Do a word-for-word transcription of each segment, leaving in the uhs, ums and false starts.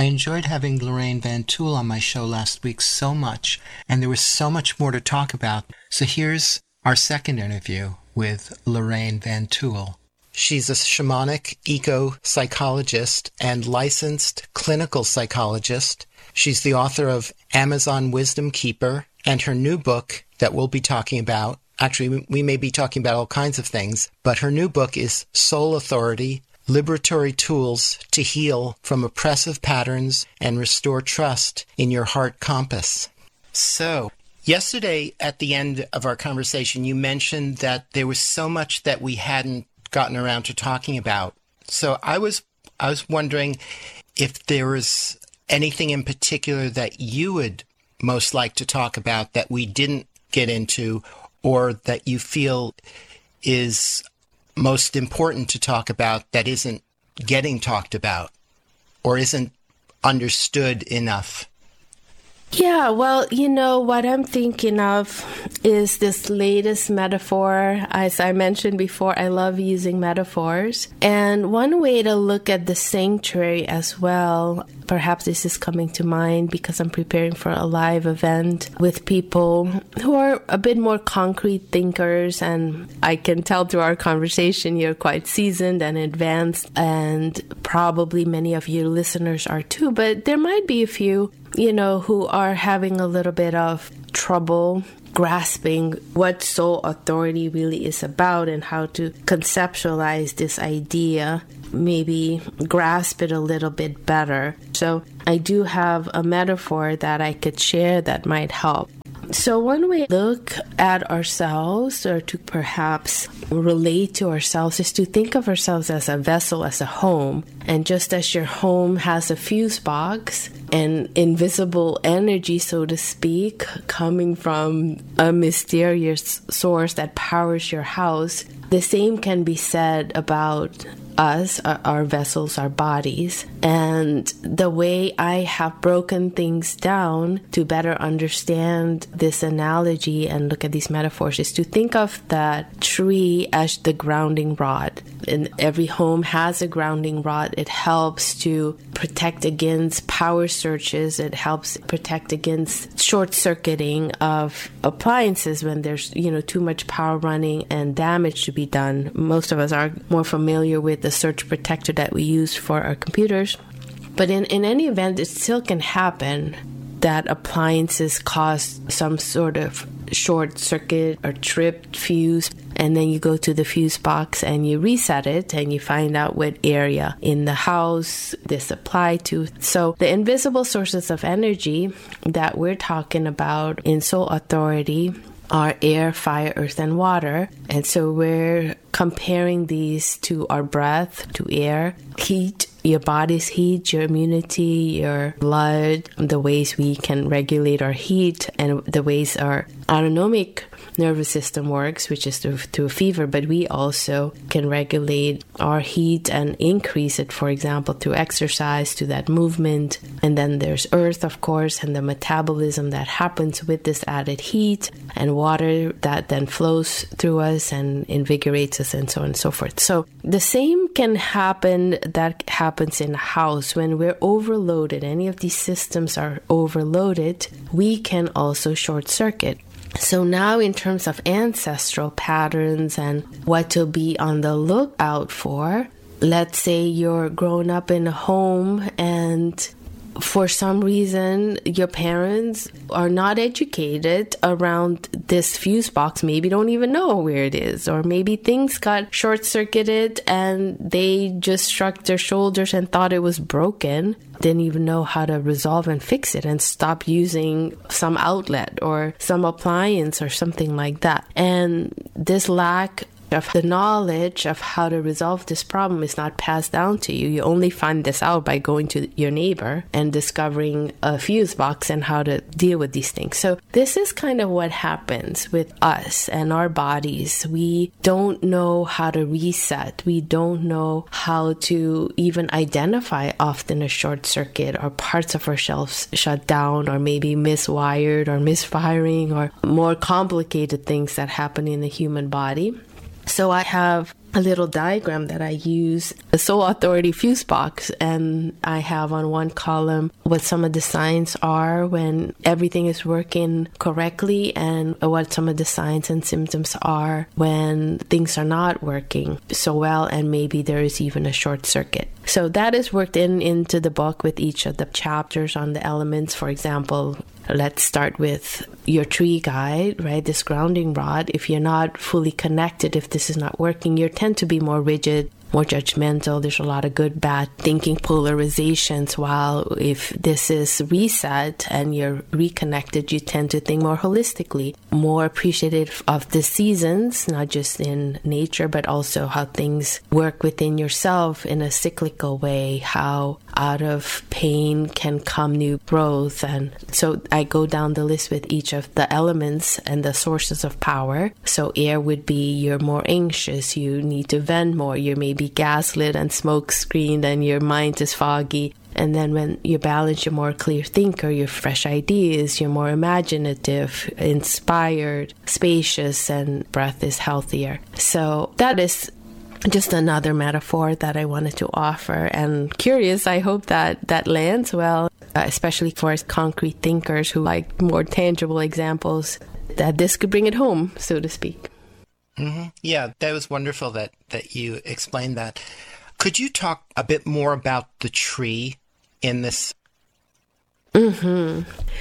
I enjoyed having Lorraine Van Tool on my show last week so much, and there was so much more to talk about. So here's our second interview with Lorraine Van Tool. She's a shamanic eco-psychologist and licensed clinical psychologist. She's the author of Amazon Wisdom Keeper and her new book that we'll be talking about. Actually, we may be talking about all kinds of things, but her new book is Soul Authority, Liberatory Tools to Heal from Oppressive Patterns and Restore Trust in Your Heart Compass. So, yesterday at the end of our conversation, you mentioned that there was so much that we hadn't gotten around to talking about. So I was I was wondering if there was anything in particular that you would most like to talk about that we didn't get into, or that you feel is most important to talk about that isn't getting talked about or isn't understood enough. Yeah, well, you know, what I'm thinking of is this latest metaphor. As I mentioned before, I love using metaphors. And one way to look at the sanctuary as well, perhaps this is coming to mind because I'm preparing for a live event with people who are a bit more concrete thinkers. And I can tell through our conversation you're quite seasoned and advanced, and probably many of your listeners are too. But there might be a few, you know, who are having a little bit of trouble grasping what soul authority really is about and how to conceptualize this idea, maybe grasp it a little bit better. So I do have a metaphor that I could share that might help. So one way to look at ourselves, or to perhaps relate to ourselves, is to think of ourselves as a vessel, as a home. And just as your home has a fuse box and invisible energy, so to speak, coming from a mysterious source that powers your house, the same can be said about us, our vessels, our bodies. And the way I have broken things down to better understand this analogy and look at these metaphors is to think of that tree as the grounding rod. And every home has a grounding rod. It helps to protect against power surges. It helps protect against short-circuiting of appliances when there's, you know, too much power running and damage to be done. Most of us are more familiar with the surge protector that we use for our computers. But in, in any event, it still can happen that appliances cause some sort of short circuit or tripped fuse, and then you go to the fuse box and you reset it and you find out what area in the house this applied to. So the invisible sources of energy that we're talking about in Soul Authority are air, fire, earth, and water. And so we're comparing these to our breath, to air, heat, your body's heat, your immunity, your blood, the ways we can regulate our heat, and the ways our autonomic nervous system works, which is through, through fever, but we also can regulate our heat and increase it, for example, through exercise, to that movement. And then there's earth, of course, and the metabolism that happens with this added heat, and water that then flows through us and invigorates us, and so on and so forth. So the same can happen that happens in a house. When we're overloaded, any of these systems are overloaded, we can also short circuit. So now in terms of ancestral patterns and what to be on the lookout for, let's say you're grown up in a home and for some reason your parents are not educated around this fuse box, maybe don't even know where it is, or maybe things got short-circuited and they just shrugged their shoulders and thought it was broken, didn't even know how to resolve and fix it, and stopped using some outlet or some appliance or something like that. And this lack of the knowledge of how to resolve this problem is not passed down to you. You only find this out by going to your neighbor and discovering a fuse box and how to deal with these things. So this is kind of what happens with us and our bodies. We don't know how to reset. We don't know how to even identify often a short circuit or parts of ourselves shut down, or maybe miswired or misfiring, or more complicated things that happen in the human body. So I have a little diagram that I use, the Soul Authority Fuse Box, and I have on one column what some of the signs are when everything is working correctly and what some of the signs and symptoms are when things are not working so well and maybe there is even a short circuit. So that is worked in into the book with each of the chapters on the elements. For example, let's start with your tree guide, right? This grounding rod. If you're not fully connected, if this is not working, you tend to be more rigid, more judgmental. There's a lot of good, bad thinking polarizations. While if this is reset and you're reconnected, you tend to think more holistically, more appreciative of the seasons, not just in nature, but also how things work within yourself in a cyclical way, how out of pain can come new growth. And so I go down the list with each of the elements and the sources of power. So air would be you're more anxious, you need to vent more, you may be gaslit and smoke screened and your mind is foggy. And then when you're balanced, you're more a clear thinker, you're fresh ideas, you're more imaginative, inspired, spacious, and breath is healthier. So that is just another metaphor that I wanted to offer. And curious, I hope that that lands well, especially for concrete thinkers who like more tangible examples, that this could bring it home, so to speak. Mm-hmm. Yeah, that was wonderful that, that you explained that. Could you talk a bit more about the tree in this? Mm-hmm.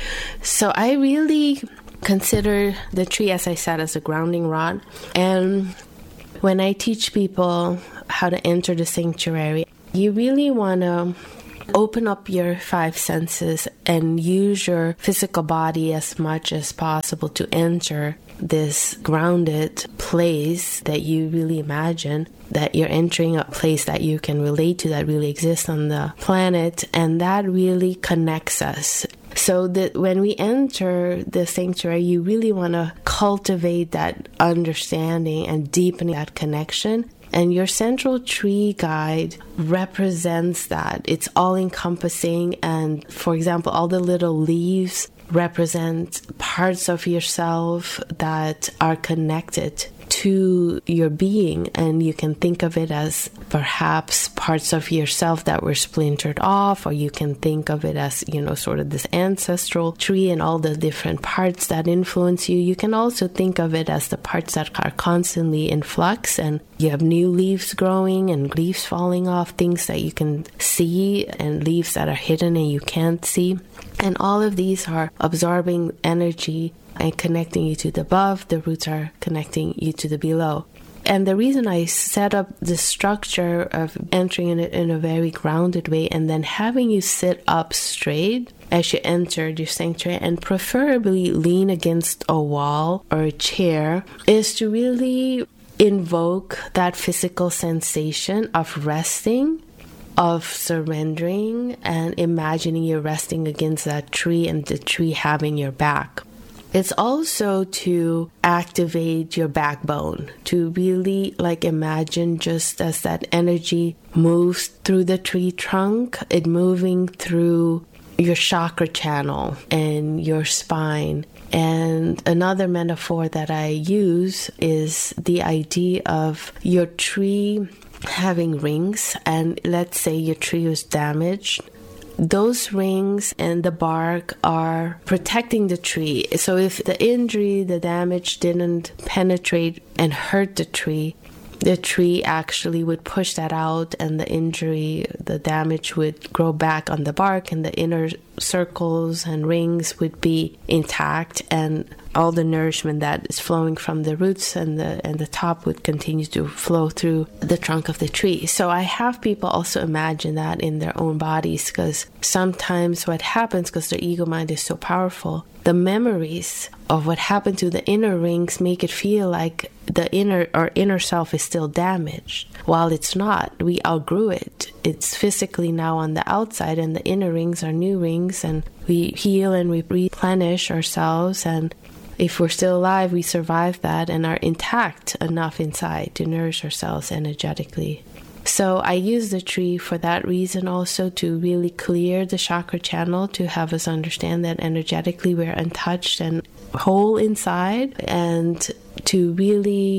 So I really consider the tree, as I said, as a grounding rod. And when I teach people how to enter the sanctuary, you really want to open up your five senses and use your physical body as much as possible to enter this grounded place that you really imagine, that you're entering a place that you can relate to, that really exists on the planet, and that really connects us. So that when we enter the sanctuary, you really want to cultivate that understanding and deepen that connection. And your central tree guide represents that. It's all encompassing. And for example, all the little leaves represent parts of yourself that are connected to your being, and you can think of it as perhaps parts of yourself that were splintered off, or you can think of it as, you know, sort of this ancestral tree and all the different parts that influence you. You can also think of it as the parts that are constantly in flux, and you have new leaves growing and leaves falling off, things that you can see and leaves that are hidden and you can't see. And all of these are absorbing energy and connecting you to the above. The roots are connecting you to the below. And the reason I set up the structure of entering in it in a very grounded way and then having you sit up straight as you enter your sanctuary and preferably lean against a wall or a chair is to really invoke that physical sensation of resting, of surrendering, and imagining you're resting against that tree and the tree having your back. It's also to activate your backbone, to really like imagine just as that energy moves through the tree trunk, it moving through your chakra channel and your spine. And another metaphor that I use is the idea of your tree having rings, and let's say your tree was damaged. Those rings and the bark are protecting the tree. So if the injury, the damage didn't penetrate and hurt the tree, the tree actually would push that out, and the injury, the damage would grow back on the bark, and the inner circles and rings would be intact, and all the nourishment that is flowing from the roots and the and the top would continue to flow through the trunk of the tree. So I have people also imagine that in their own bodies, because sometimes what happens, because their ego mind is so powerful, the memories of what happened to the inner rings make it feel like the inner or inner self is still damaged, while it's not. We outgrew it. It's physically now on the outside, and the inner rings are new rings, and we heal and we replenish ourselves, and if we're still alive, we survive that and are intact enough inside to nourish ourselves energetically. So I use the tree for that reason also, to really clear the chakra channel, to have us understand that energetically we're untouched and whole inside, and to really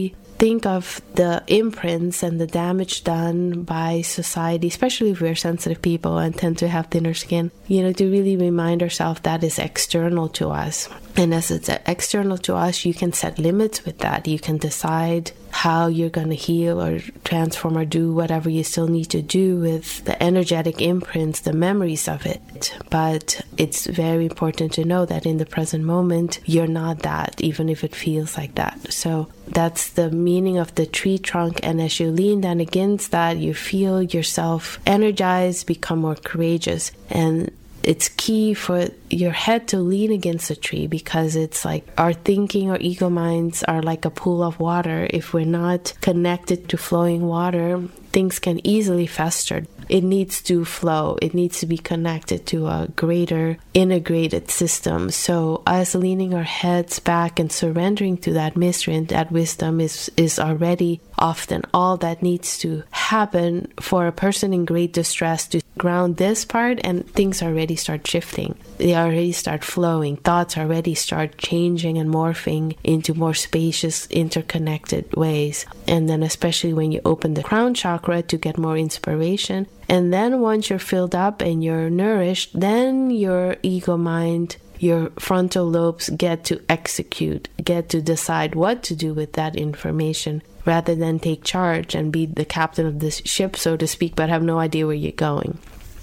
think of the imprints and the damage done by society, especially if we're sensitive people and tend to have thinner skin, you know, to really remind ourselves that is external to us. And as it's external to us, you can set limits with that. You can decide how you're going to heal or transform or do whatever you still need to do with the energetic imprints, the memories of it. But it's very important to know that in the present moment, you're not that, even if it feels like that. So that's the meaning of the tree trunk. And as you lean down against that, you feel yourself energized, become more courageous. And it's key for your head to lean against a tree, because it's like our thinking or ego minds are like a pool of water. If we're not connected to flowing water, things can easily fester. It needs to flow. It needs to be connected to a greater integrated system. So us leaning our heads back and surrendering to that mystery and that wisdom is, is already often all that needs to happen for a person in great distress to ground this part, and things already start shifting. They already start flowing. Thoughts already start changing and morphing into more spacious, interconnected ways. And then especially when you open the crown chakra to get more inspiration. And then once you're filled up and you're nourished, then your ego mind, your frontal lobes get to execute, get to decide what to do with that information, rather than take charge and be the captain of this ship, so to speak, but have no idea where you're going.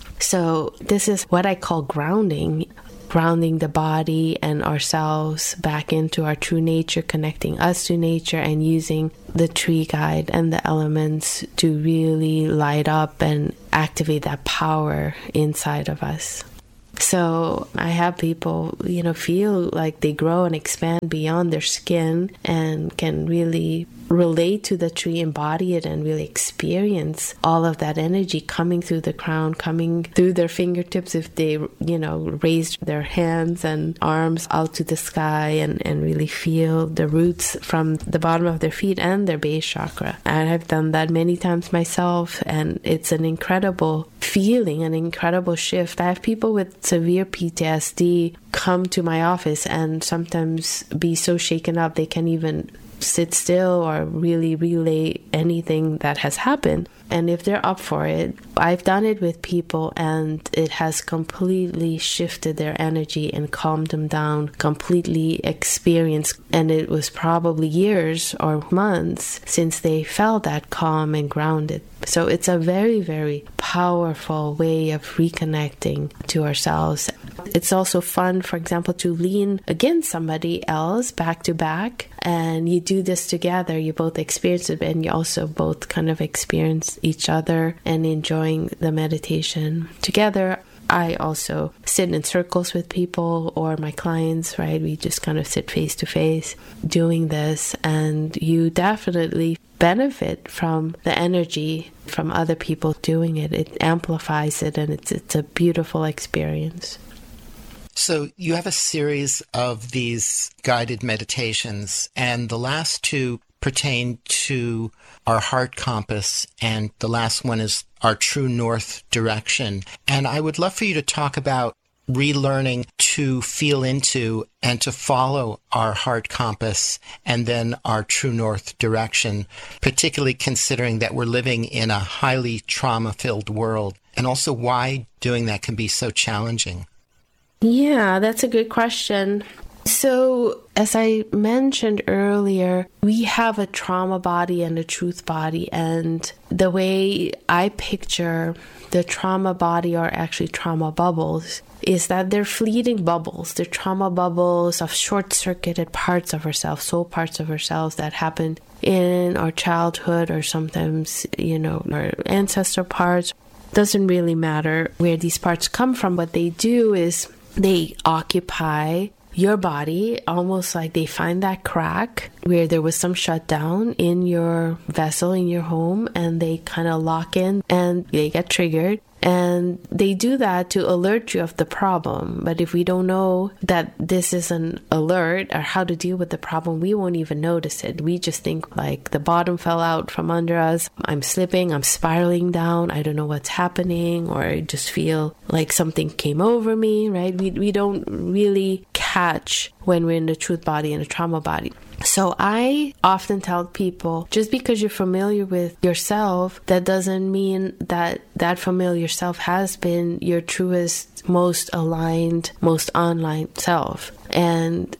So this is what I call grounding, grounding the body and ourselves back into our true nature, connecting us to nature, and using the tree guide and the elements to really light up and activate that power inside of us. So I have people, you know, feel like they grow and expand beyond their skin and can really relate to the tree, embody it, and really experience all of that energy coming through the crown, coming through their fingertips if they, you know, raised their hands and arms out to the sky, and, and really feel the roots from the bottom of their feet and their base chakra. And I've done that many times myself, and it's an incredible feeling, an incredible shift. I have people with severe P T S D come to my office and sometimes be so shaken up they can't even sit still or really relay anything that has happened. And if they're up for it, I've done it with people, and it has completely shifted their energy and calmed them down, completely experienced. And it was probably years or months since they felt that calm and grounded. So it's a very, very powerful way of reconnecting to ourselves. It's also fun, for example, to lean against somebody else back to back, and you do this together. You both experience it, and you also both kind of experience each other and enjoying the meditation together. I also sit in circles with people or my clients, right? We just kind of sit face to face doing this, and you definitely benefit from the energy from other people doing it. It amplifies it, and it's it's a beautiful experience. So you have a series of these guided meditations, and the last two pertain to our heart compass, and the last one is our true north direction. And I would love for you to talk about relearning to feel into and to follow our heart compass and then our true north direction, particularly considering that we're living in a highly trauma-filled world, and also why doing that can be so challenging. Yeah, that's a good question. So, as I mentioned earlier, we have a trauma body and a truth body, and the way I picture the trauma body, or actually trauma bubbles, is that they're fleeting bubbles. They're trauma bubbles of short-circuited parts of ourselves, soul parts of ourselves that happened in our childhood, or sometimes, you know, our ancestor parts. Doesn't really matter where these parts come from. What they do is they occupy your body, almost like they find that crack where there was some shutdown in your vessel, in your home, and they kind of lock in and they get triggered. And they do that to alert you of the problem. But if we don't know that this is an alert or how to deal with the problem, we won't even notice it. We just think like the bottom fell out from under us. I'm slipping, I'm spiraling down. I don't know what's happening, or I just feel like something came over me, right? We, we don't really catch when we're in the truth body and the trauma body. So I often tell people, just because you're familiar with yourself, that doesn't mean that that familiar self has been your truest, most aligned, most online self. And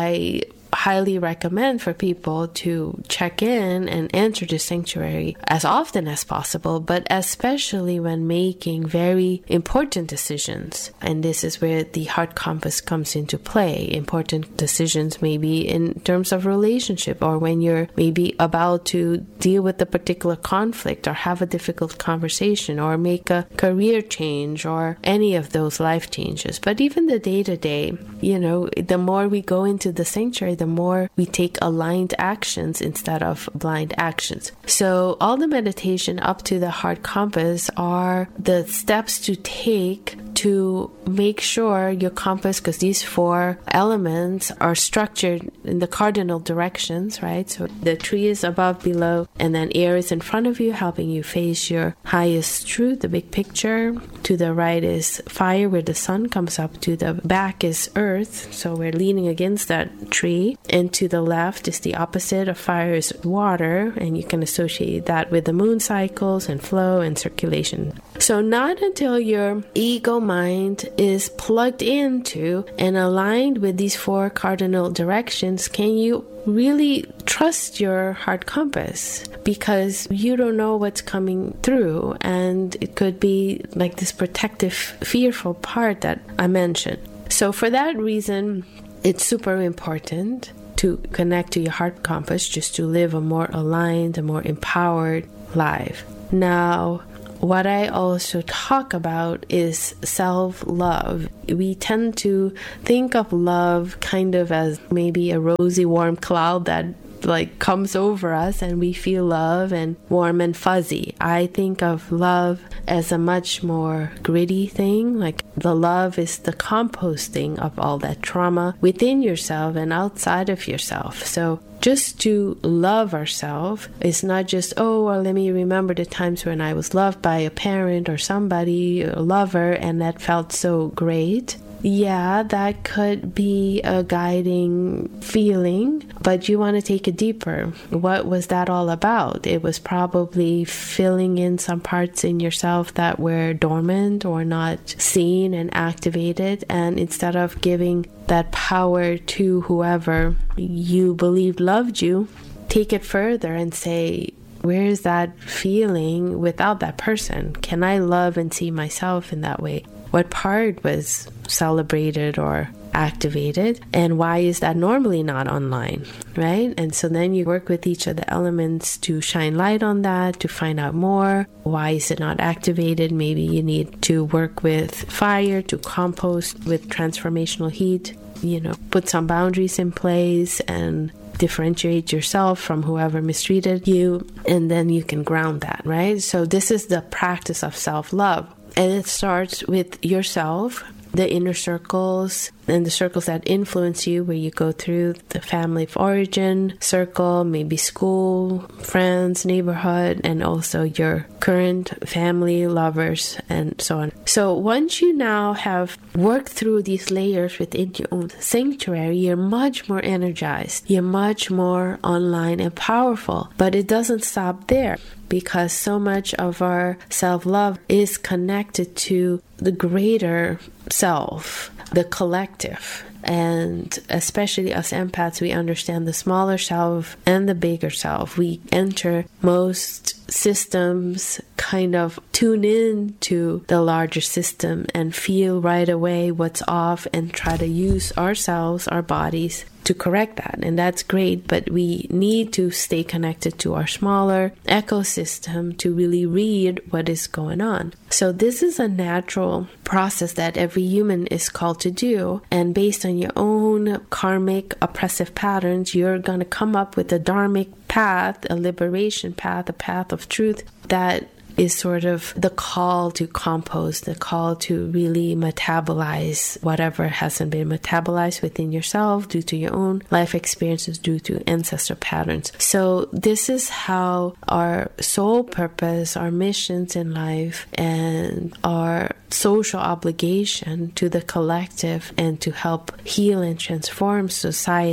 I highly recommend for people to check in and enter the sanctuary as often as possible, but especially when making very important decisions. And this is where the heart compass comes into play. Important decisions maybe in terms of relationship, or when you're maybe about to deal with a particular conflict or have a difficult conversation or make a career change or any of those life changes. But even the day-to-day, you know, the more we go into the sanctuary, the more we take aligned actions instead of blind actions. So all the meditation up to the heart compass are the steps to take to make sure your compass, because these four elements are structured in the cardinal directions, right? So the tree is above, below, and then air is in front of you, helping you face your highest truth, the big picture. To the right is fire, where the sun comes up. To the back is earth, so we're leaning against that tree. And to the left is the opposite of fire, is water, and you can associate that with the moon cycles and flow and circulation. So not until your ego mind is plugged into and aligned with these four cardinal directions can you really trust your heart compass, because you don't know what's coming through, and it could be like this protective, fearful part that I mentioned. So for that reason, it's super important to connect to your heart compass just to live a more aligned, a more empowered life. Now, what I also talk about is self-love. We tend to think of love kind of as maybe a rosy, warm cloud that like comes over us and we feel love and warm and fuzzy. I think of love as a much more gritty thing. Like the love is the composting of all that trauma within yourself and outside of yourself. So just to love ourselves is not just, oh, well, let me remember the times when I was loved by a parent or somebody, a lover, and that felt so great. Yeah, that could be a guiding feeling, but you want to take it deeper. What was that all about? It was probably filling in some parts in yourself that were dormant or not seen and activated, and instead of giving that power to whoever you believed loved you, take it further and say, where is that feeling without that person? Can I love and see myself in that way? What part was celebrated or activated, and why is that normally not online, right? And so then you work with each of the elements to shine light on that, to find out more. Why is it not activated? Maybe you need to work with fire to compost with transformational heat, you know, put some boundaries in place and differentiate yourself from whoever mistreated you, and then you can ground that, right? So this is the practice of self-love. And it starts with yourself, the inner circles, and the circles that influence you, where you go through the family of origin circle, maybe school, friends, neighborhood, and also your current family, lovers, and so on. So once you now have worked through these layers within your own sanctuary, you're much more energized. You're much more online and powerful. But it doesn't stop there, because so much of our self-love is connected to the greater self, the collective. And especially us empaths, we understand the smaller self and the bigger self. We enter most systems, kind of tune in to the larger system and feel right away what's off and try to use ourselves, our bodies, to correct that. And that's great, but we need to stay connected to our smaller ecosystem to really read what is going on. So this is a natural process that every human is called to do. And based on your own karmic oppressive patterns, you're going to come up with a dharmic path, a liberation path, a path of truth that is sort of the call to compost, the call to really metabolize whatever hasn't been metabolized within yourself due to your own life experiences, due to ancestor patterns. So this is how our soul purpose, our missions in life, and our social obligation to the collective and to help heal and transform society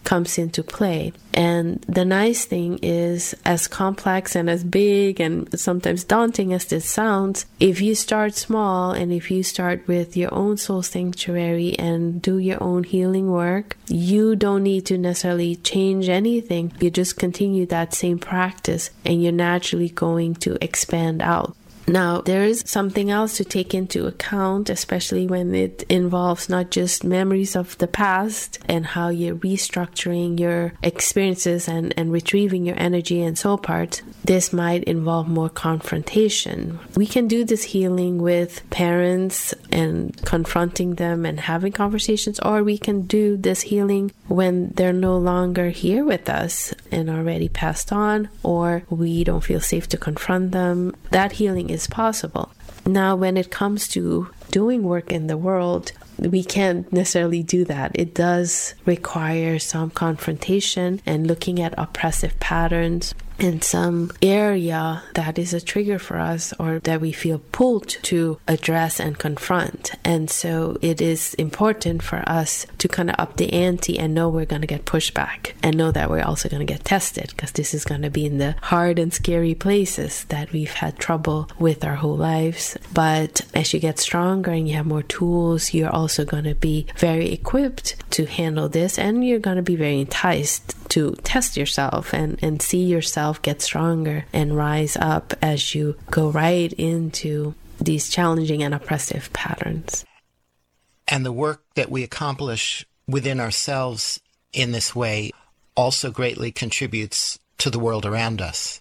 comes into play. And the nice thing is, as complex and as big and sometimes daunting as this sounds, if you start small and if you start with your own soul sanctuary and do your own healing work, you don't need to necessarily change anything. You just continue that same practice and you're naturally going to expand out. Now, there is something else to take into account, especially when it involves not just memories of the past and how you're restructuring your experiences and, and retrieving your energy and soul parts. This might involve more confrontation. We can do this healing with parents and confronting them and having conversations, or we can do this healing when they're no longer here with us and already passed on, or we don't feel safe to confront them. That healing is possible. Now, when it comes to doing work in the world, we can't necessarily do that. It does require some confrontation and looking at oppressive patterns in some area that is a trigger for us or that we feel pulled to address and confront. And so it is important for us to kind of up the ante and know we're going to get pushback and know that we're also going to get tested, because this is going to be in the hard and scary places that we've had trouble with our whole lives. But as you get stronger and you have more tools, you're also going to be very equipped to handle this, and you're going to be very enticed to test yourself and, and see yourself get stronger and rise up as you go right into these challenging and oppressive patterns. And the work that we accomplish within ourselves in this way also greatly contributes to the world around us.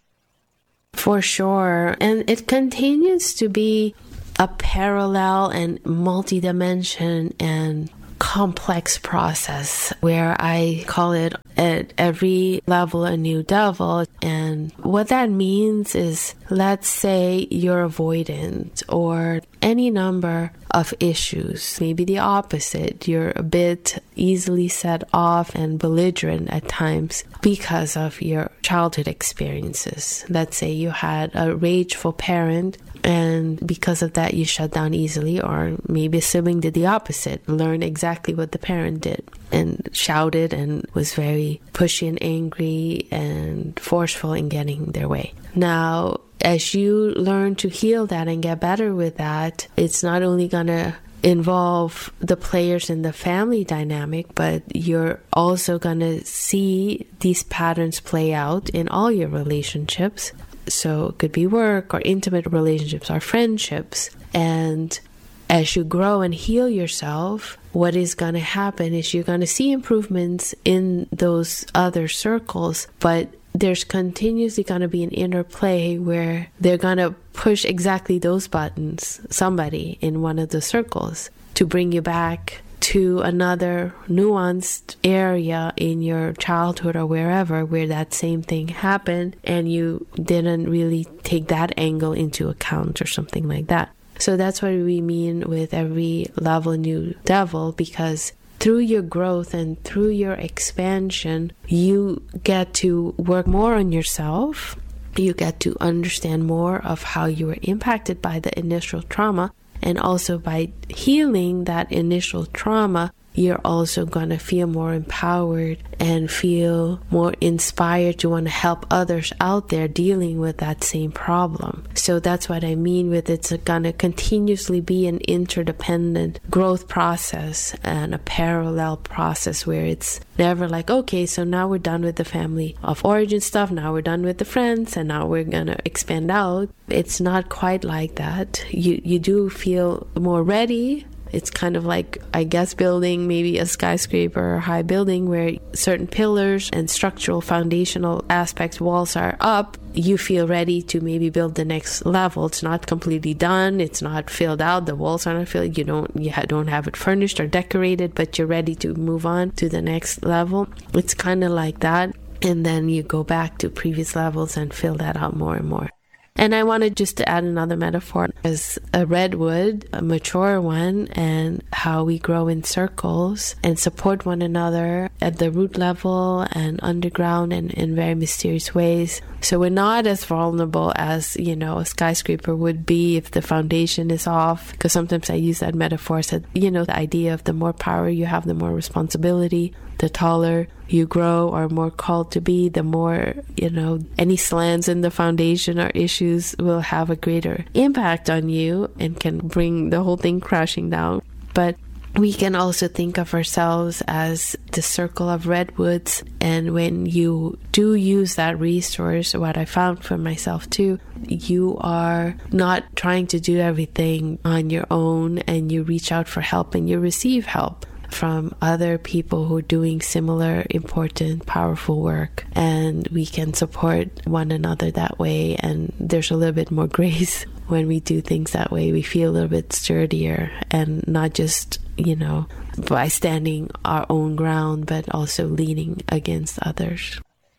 For sure. And it continues to be a parallel and multi-dimension and complex process where I call it at every level a new devil. And what that means is, let's say you're avoidant or any number of issues, maybe the opposite. You're a bit easily set off and belligerent at times because of your childhood experiences. Let's say you had a rageful parent, and because of that you shut down easily, or maybe a sibling did the opposite, learned exactly what the parent did and shouted and was very pushy and angry and forceful in getting their way. Now, as you learn to heal that and get better with that, it's not only going to involve the players in the family dynamic, but you're also going to see these patterns play out in all your relationships. So it could be work or intimate relationships or friendships. And as you grow and heal yourself, what is going to happen is you're going to see improvements in those other circles, but there's continuously going to be an interplay where they're going to push exactly those buttons, somebody in one of the circles, to bring you back to another nuanced area in your childhood or wherever where that same thing happened and you didn't really take that angle into account or something like that. So that's what we mean with every level new devil, because through your growth and through your expansion, you get to work more on yourself. You get to understand more of how you were impacted by the initial trauma. And also by healing that initial trauma, you're also going to feel more empowered and feel more inspired to want to help others out there dealing with that same problem. So that's what I mean with it's going to continuously be an interdependent growth process and a parallel process where it's never like, okay, so now we're done with the family of origin stuff, now we're done with the friends, and now we're going to expand out. It's not quite like that. You, you do feel more ready. It's kind of like, I guess, building maybe a skyscraper or high building where certain pillars and structural foundational aspects, walls are up. You feel ready to maybe build the next level. It's not completely done. It's not filled out. The walls are not filled. You don't, you don't have it furnished or decorated, but you're ready to move on to the next level. It's kind of like that. And then you go back to previous levels and fill that out more and more. And I wanted just to add another metaphor as a redwood, a mature one, and how we grow in circles and support one another at the root level and underground and in very mysterious ways. So we're not as vulnerable as, you know, a skyscraper would be if the foundation is off. Because sometimes I use that metaphor, said, you know, the idea of the more power you have, the more responsibility. The taller you grow or more called to be, the more, you know, any slants in the foundation or issues will have a greater impact on you and can bring the whole thing crashing down. But we can also think of ourselves as the circle of redwoods. And when you do use that resource, what I found for myself too, you are not trying to do everything on your own, and you reach out for help and you receive help from other people who are doing similar, important, powerful work. And we can support one another that way. And there's a little bit more grace when we do things that way. We feel a little bit sturdier, and not just, you know, by standing our own ground, but also leaning against others.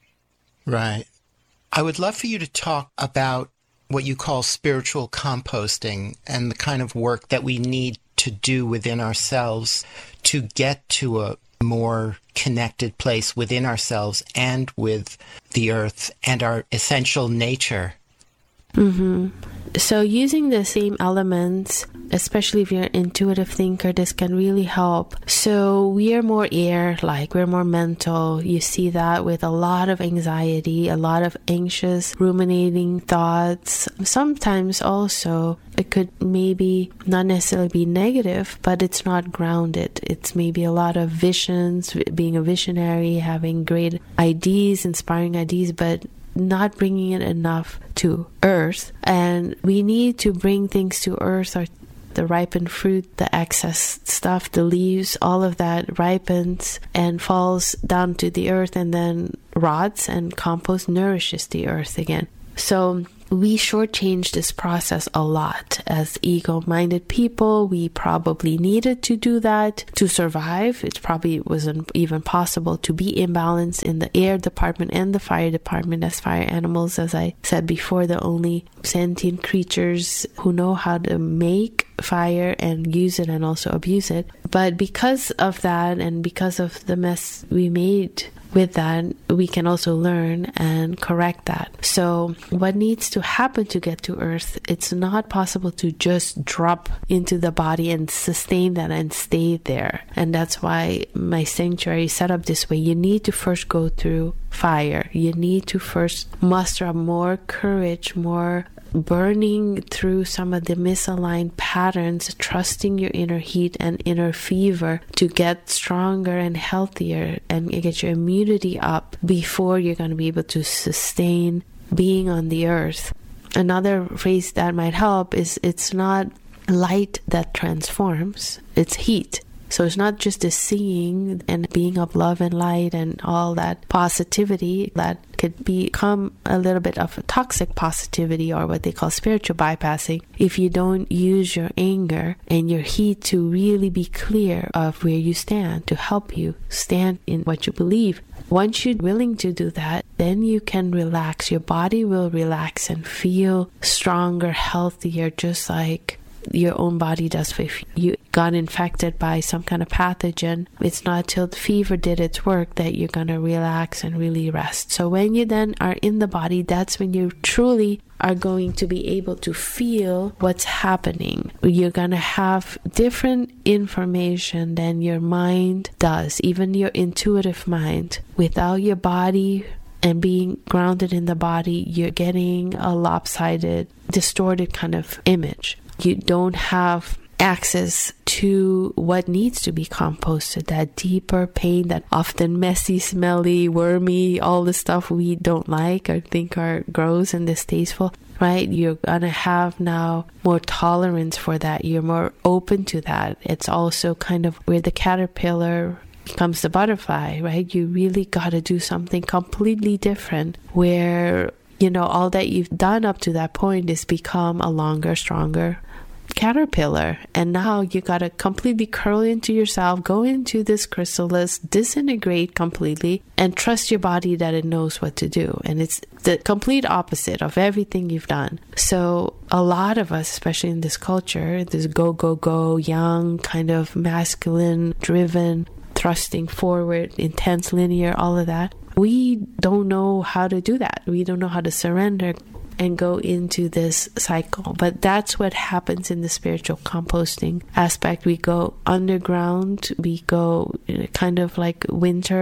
Right. I would love for you to talk about what you call spiritual composting and the kind of work that we need to do within ourselves to get to a more connected place within ourselves and with the earth and our essential nature. Mm-hmm. So using the same elements, especially if you're an intuitive thinker, this can really help. So we are more air, like we're more mental. You see that with a lot of anxiety, a lot of anxious, ruminating thoughts. Sometimes also it could maybe not necessarily be negative, but it's not grounded. It's maybe a lot of visions, being a visionary, having great ideas, inspiring ideas, but not bringing it enough to earth. And we need to bring things to earth, or the ripened fruit, the excess stuff, the leaves, all of that ripens and falls down to the earth and then rots, and compost nourishes the earth again. So we shortchange this process a lot. As ego-minded people, we probably needed to do that to survive. It probably wasn't even possible to be imbalanced in the air department and the fire department as fire animals. As I said before, the only sentient creatures who know how to make fire and use it and also abuse it. But because of that, and because of the mess we made with that, we can also learn and correct that. So what needs to happen to get to earth? It's not possible to just drop into the body and sustain that and stay there. And that's why my sanctuary is set up this way. You need to first go through fire. You need to first muster up more courage, more burning through some of the misaligned patterns, trusting your inner heat and inner fever to get stronger and healthier and get your immunity up before you're going to be able to sustain being on the earth. Another phrase that might help is it's not light that transforms, it's heat. So it's not just the seeing and being of love and light and all that positivity that could become a little bit of a toxic positivity, or what they call spiritual bypassing, if you don't use your anger and your heat to really be clear of where you stand, to help you stand in what you believe. Once you're willing to do that, then you can relax. Your body will relax and feel stronger, healthier, just like your own body does. If you got infected by some kind of pathogen, it's not till the fever did its work that you're going to relax and really rest. So when you then are in the body, that's when you truly are going to be able to feel what's happening. You're going to have different information than your mind does, even your intuitive mind. Without your body and being grounded in the body, you're getting a lopsided, distorted kind of image. You don't have access to what needs to be composted, that deeper pain, that often messy, smelly, wormy, all the stuff we don't like or think are gross and distasteful, right? You're gonna have now more tolerance for that. You're more open to that. It's also kind of where the caterpillar becomes the butterfly, right? You really gotta do something completely different where, you know, all that you've done up to that point is become a longer, stronger caterpillar. And now you got to completely curl into yourself, go into this chrysalis, disintegrate completely, and trust your body that it knows what to do. And it's the complete opposite of everything you've done. So a lot of us, especially in this culture, this go, go, go, young, kind of masculine, driven, thrusting forward, intense, linear, all of that, we don't know how to do that. We don't know how to surrender and go into this cycle. But that's what happens in the spiritual composting aspect. We go underground, we go kind of like winter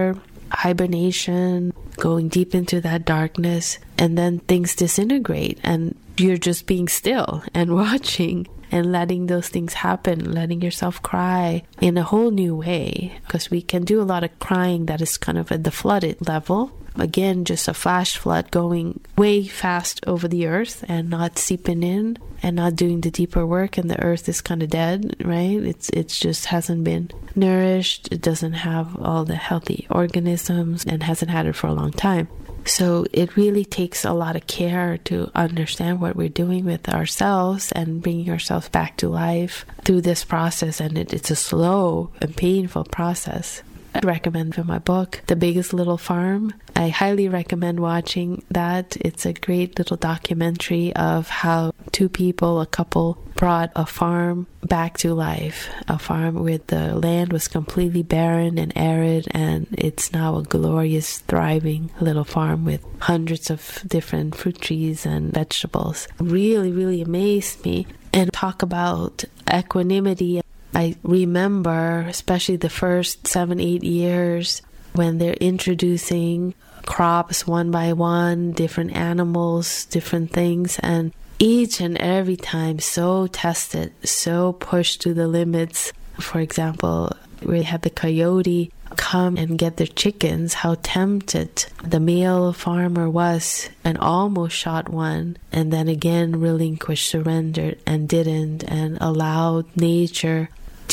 hibernation, going deep into that darkness, and then things disintegrate and you're just being still and watching and letting those things happen, letting yourself cry in a whole new way, because we can do a lot of crying that is kind of at the flooded level. Again, just a flash flood going way fast over the earth and not seeping in and not doing the deeper work, and the earth is kind of dead, right? It's it's just hasn't been nourished. It doesn't have all the healthy organisms and hasn't had it for a long time. So it really takes a lot of care to understand what we're doing with ourselves and bringing ourselves back to life through this process. And it, it's a slow and painful process. I recommend for my book, The Biggest Little Farm. I highly recommend watching that. It's a great little documentary of how two people, a couple, brought a farm back to life. A farm where the land was completely barren and arid, and it's now a glorious, thriving little farm with hundreds of different fruit trees and vegetables. Really, really amazed me. And talk about equanimity. I remember, especially the first seven, eight years, when they're introducing crops one by one, different animals, different things, and each and every time so tested, so pushed to the limits. For example, we had the coyote come and get their chickens, how tempted the male farmer was and almost shot one, and then again relinquished, surrendered, and didn't, and allowed nature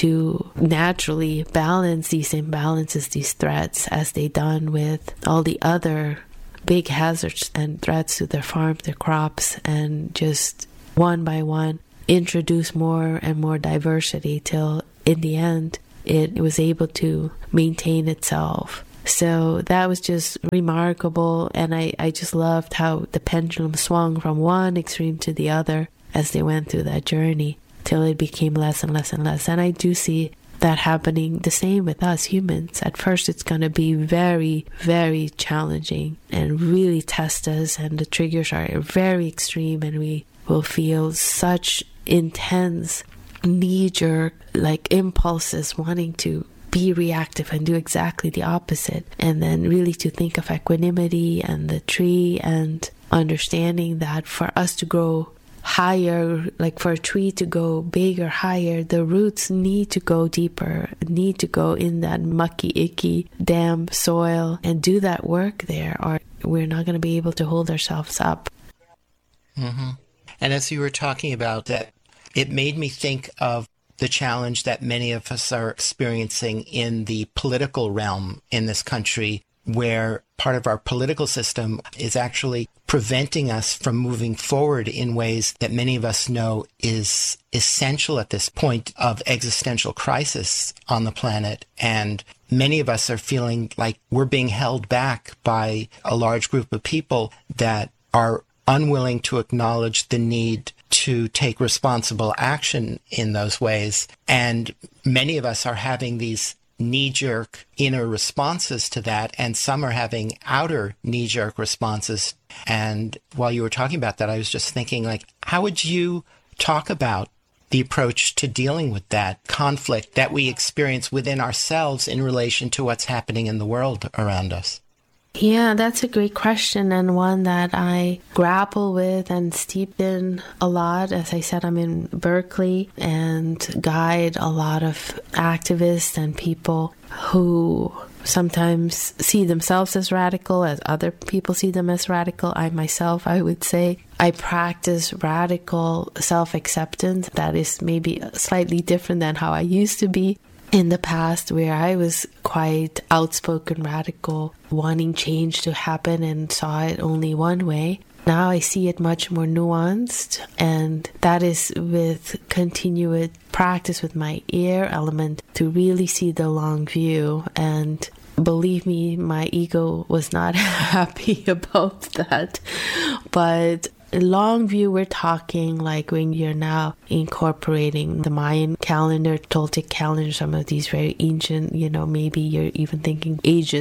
to naturally balance these imbalances, these threats, as they done with all the other big hazards and threats to their farm, their crops, and just one by one introduce more and more diversity till in the end it was able to maintain itself. So that was just remarkable, and I, I just loved how the pendulum swung from one extreme to the other as they went through that journey, till it became less and less and less. And I do see that happening the same with us humans. At first it's going to be very, very challenging and really test us, and the triggers are very extreme, and we will feel such intense knee-jerk like impulses wanting to be reactive and do exactly the opposite. And then really to think of equanimity and the tree, and understanding that for us to grow higher, like for a tree to go bigger, higher, the roots need to go deeper, need to go in that mucky, icky, damp soil and do that work there, or we're not going to be able to hold ourselves up. Mm-hmm. And as you were talking about that, it made me think of the challenge that many of us are experiencing in the political realm in this country, where part of our political system is actually preventing us from moving forward in ways that many of us know is essential at this point of existential crisis on the planet. And many of us are feeling like we're being held back by a large group of people that are unwilling to acknowledge the need to take responsible action in those ways. And many of us are having these knee-jerk inner responses to that, and some are having outer knee-jerk responses. And while you were talking about that, I was just thinking, like, how would you talk about the approach to dealing with that conflict that we experience within ourselves in relation to what's happening in the world around us? Yeah, that's a great question, and one that I grapple with and steep in a lot. As I said, I'm in Berkeley and guide a lot of activists and people who sometimes see themselves as radical, as other people see them as radical. I myself, I would say, I practice radical self-acceptance. That is maybe slightly different than how I used to be in the past, where I was quite outspoken, radical, wanting change to happen and saw it only one way. Now I see it much more nuanced, and that is with continued practice with my ear element to really see the long view. And believe me, my ego was not happy about that. But long view, we're talking like when you're now incorporating the Mayan calendar, Toltec calendar, some of these very ancient, you know, maybe you're even thinking ages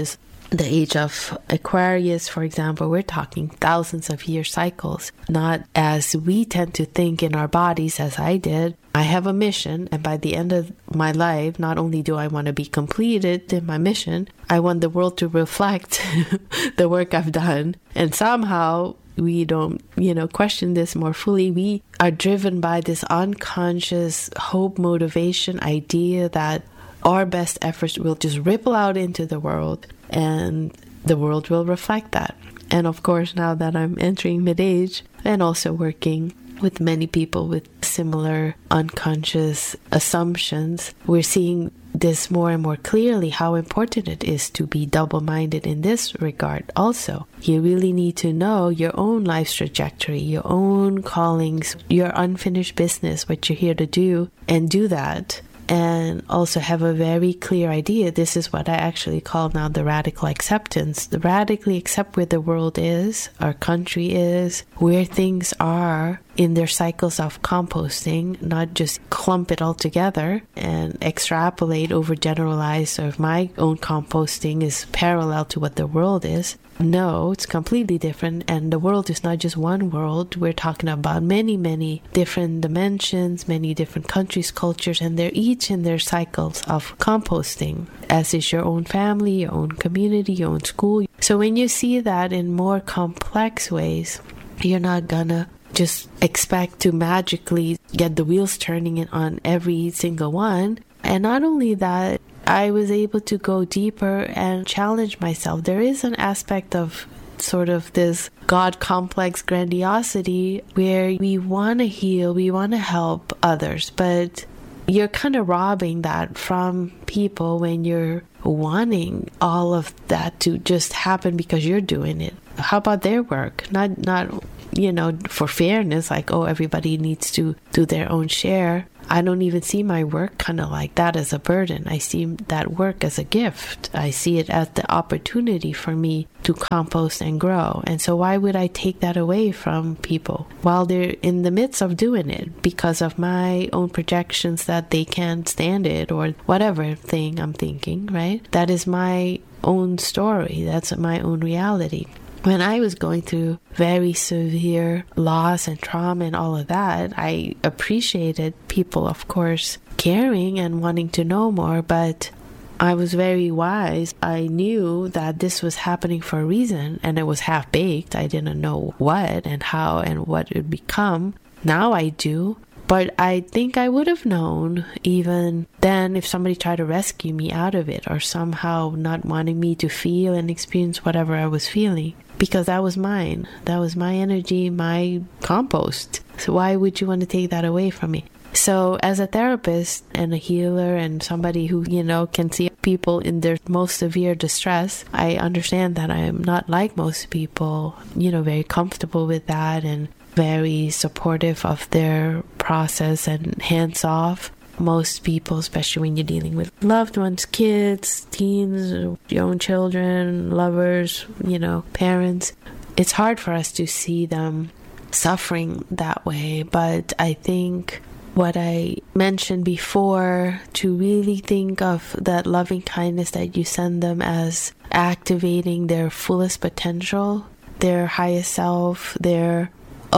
the age of Aquarius, for example, we're talking thousands of year cycles, not as we tend to think in our bodies, as I did. I have a mission, and by the end of my life, not only do I want to be completed in my mission, I want the world to reflect the work I've done. And somehow we don't, you know, question this more fully. We are driven by this unconscious hope, motivation, idea that our best efforts will just ripple out into the world, and the world will reflect that. And of course, now that I'm entering mid-age and also working with many people with similar unconscious assumptions, we're seeing this more and more clearly, how important it is to be double-minded in this regard also. You really need to know your own life's trajectory, your own callings, your unfinished business, what you're here to do, and do that. And also have a very clear idea. This is what I actually call now the radical acceptance. The radically accept where the world is, our country is, where things are in their cycles of composting, not just clump it all together and extrapolate, overgeneralize, so if my own composting is parallel to what the world is. No, it's completely different, and the world is not just one world. We're talking about many, many different dimensions, many different countries, cultures, and they're each in their cycles of composting, as is your own family, your own community, your own school. So when you see that in more complex ways, you're not gonna just expect to magically get the wheels turning on every single one. And not only that, I was able to go deeper and challenge myself. There is an aspect of sort of this God complex grandiosity where we want to heal, we want to help others, but you're kind of robbing that from people when you're wanting all of that to just happen because you're doing it. How about their work? Not, not, you know, for fairness, like, oh, everybody needs to do their own share. I don't even see my work kind of like that as a burden. I see that work as a gift. I see it as the opportunity for me to compost and grow. And so why would I take that away from people while they're in the midst of doing it because of my own projections that they can't stand it or whatever thing I'm thinking, right? That is my own story. That's my own reality. When I was going through very severe loss and trauma and all of that, I appreciated people, of course, caring and wanting to know more, but I was very wise. I knew that this was happening for a reason, and it was half-baked. I didn't know what and how and what it would become. Now I do. But I think I would have known even then if somebody tried to rescue me out of it or somehow not wanting me to feel and experience whatever I was feeling. Because that was mine. That was my energy, my compost. So why would you want to take that away from me? So as a therapist and a healer and somebody who, you know, can see people in their most severe distress, I understand that I am not like most people, you know, very comfortable with that and very supportive of their process and hands-off. Most people, especially when you're dealing with loved ones, kids, teens, your own children, lovers, you know, parents, it's hard for us to see them suffering that way. But I think what I mentioned before, to really think of that loving kindness that you send them as activating their fullest potential, their highest self, their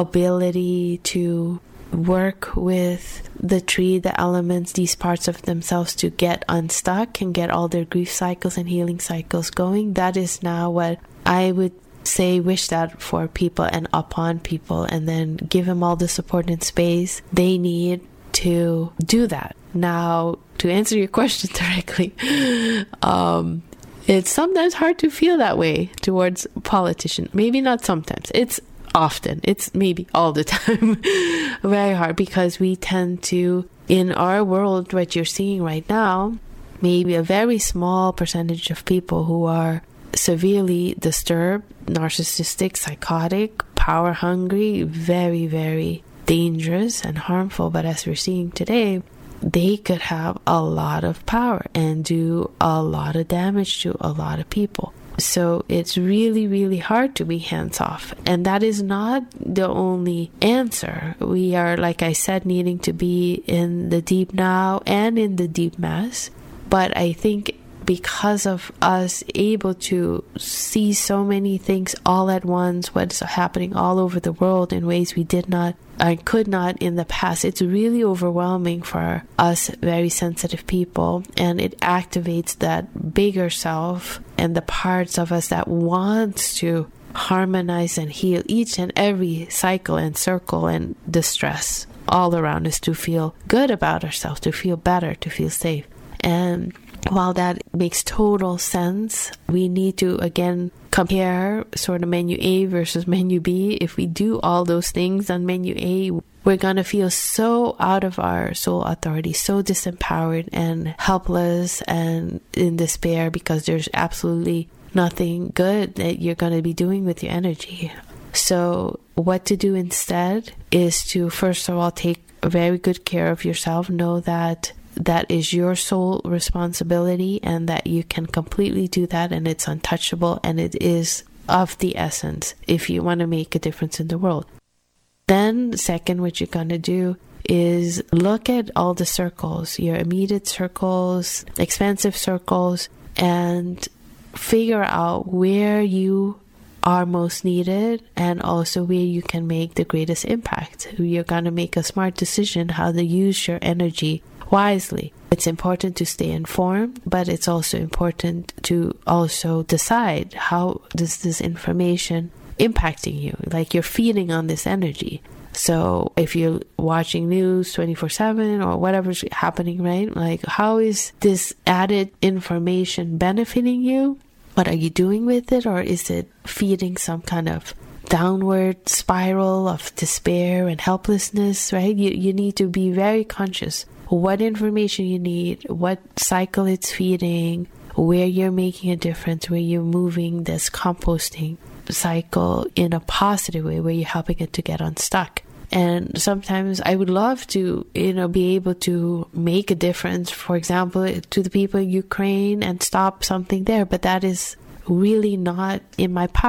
ability to work with the tree, the elements, these parts of themselves to get unstuck and get all their grief cycles and healing cycles going. That is now what I would say, wish that for people and upon people, and then give them all the support and space they need to do that. Now, to answer your question directly, um, it's sometimes hard to feel that way towards politicians. Maybe not sometimes. It's often. It's maybe all the time. Very hard because we tend to, in our world, what you're seeing right now, maybe a very small percentage of people who are severely disturbed, narcissistic, psychotic, power hungry, very, very dangerous and harmful. But as we're seeing today, they could have a lot of power and do a lot of damage to a lot of people. So it's really, really hard to be hands-off. And that is not the only answer. We are, like I said, needing to be in the deep now and in the deep mass. But I think because of us able to see so many things all at once, what's happening all over the world in ways we did not I could not in the past, it's really overwhelming for us very sensitive people, and it activates that bigger self and the parts of us that wants to harmonize and heal each and every cycle and circle and distress all around us, to feel good about ourselves, to feel better, to feel safe. And while that makes total sense, we need to again compare sort of menu A versus menu B. If we do all those things on menu A, we're going to feel so out of our soul authority, so disempowered and helpless and in despair, because there's absolutely nothing good that you're going to be doing with your energy. So what to do instead is to, first of all, take very good care of yourself. Know that that is your sole responsibility and that you can completely do that, and it's untouchable, and it is of the essence if you want to make a difference in the world. Then second, what you're going to do is look at all the circles, your immediate circles, expansive circles, and figure out where you are most needed and also where you can make the greatest impact. You're going to make a smart decision how to use your energy wisely. It's important to stay informed, but it's also important to also decide how does this information impacting you, like you're feeding on this energy. So if you're watching news twenty-four seven or whatever's happening, right? Like, how is this added information benefiting you? What are you doing with it? Or is it feeding some kind of downward spiral of despair and helplessness, right? You, you need to be very conscious what information you need, what cycle it's feeding, where you're making a difference, where you're moving this composting cycle in a positive way, where you're helping it to get unstuck. And sometimes I would love to, you know, be able to make a difference, for example, to the people in Ukraine and stop something there, but that is really not in my power.